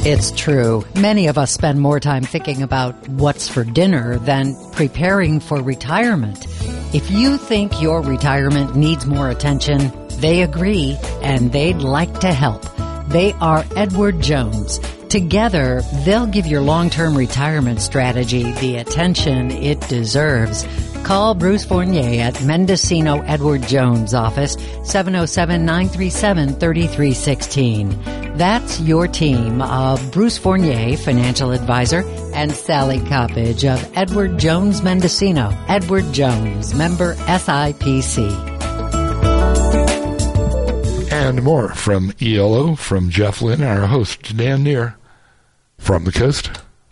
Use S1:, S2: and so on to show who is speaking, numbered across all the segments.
S1: It's true. Many of us spend more time thinking about what's for dinner than preparing for retirement. If you think your retirement needs more attention, they agree, and they'd like to help. They are Edward Jones. Together, they'll give your long-term retirement strategy the attention it deserves. Call Bruce Fournier at Mendocino Edward Jones office, 707-937-3316. That's your team of Bruce Fournier, financial advisor, and Sally Coppage of Edward Jones Mendocino. Edward Jones, member SIPC.
S2: And more from ELO, from Jeff Lynne, our host, Dan Neer, from the coast.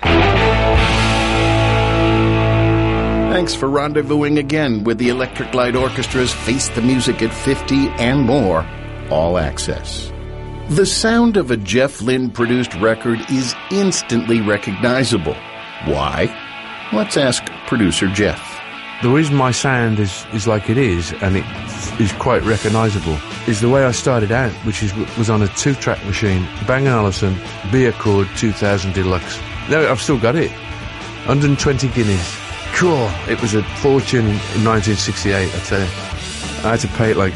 S3: Thanks for rendezvousing again with the Electric Light Orchestra's Face the Music at 50 and more, all access. The sound of a Jeff Lynne-produced record is instantly recognizable. Why? Let's ask producer Jeff.
S4: The reason my sound is like it is, and it is quite recognisable, is the way I started out, which was on a 2-track machine, Bang & Olufsen, B Accord 2000 Deluxe. No, I've still got it. 120 guineas. Cool. It was a fortune in 1968, I tell you. I had to pay it like,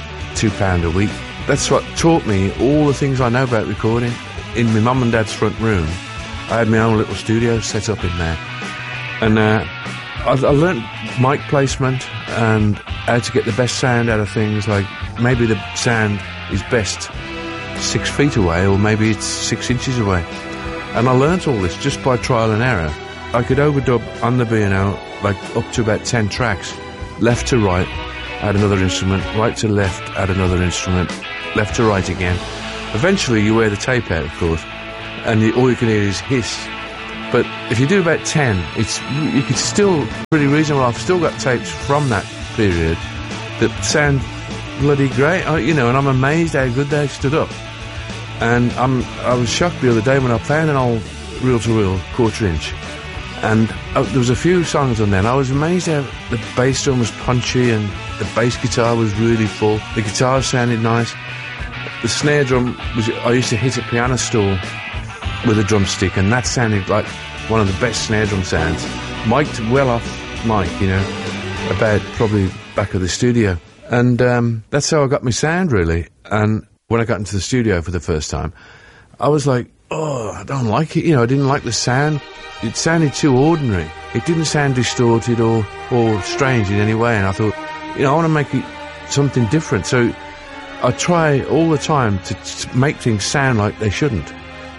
S4: £2 a week. That's what taught me all the things I know about recording. In my mum and dad's front room, I had my own little studio set up in there. And I learnt mic placement and how to get the best sound out of things, like maybe the sound is best 6 feet away, or maybe it's 6 inches away. And I learnt all this just by trial and error. I could overdub on the B&O like up to about 10 tracks, left to right, add another instrument, right to left, add another instrument, left to right again. Eventually you wear the tape out, of course, and all you can hear is hiss. But if you do about 10, you can still pretty reasonable. I've still got tapes from that period that sound bloody great, and I'm amazed how good they stood up. And I was shocked the other day when I found an old reel-to-reel quarter-inch, and there was a few songs on there, and I was amazed how the bass drum was punchy and the bass guitar was really full. The guitar sounded nice. The snare drum I used to hit a piano stool with a drumstick, and that sounded like one of the best snare drum sounds. Mic'd well off mic, about probably back of the studio. And that's how I got my sound, really. And when I got into the studio for the first time, I was like, oh, I don't like it. I didn't like the sound. It sounded too ordinary. It didn't sound distorted or strange in any way. And I thought, I want to make it something different. So I try all the time to make things sound like they shouldn't.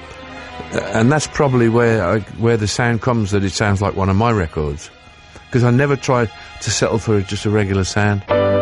S4: And that's probably where the sound comes, that it sounds like one of my records. Because I never try to settle for just a regular sound.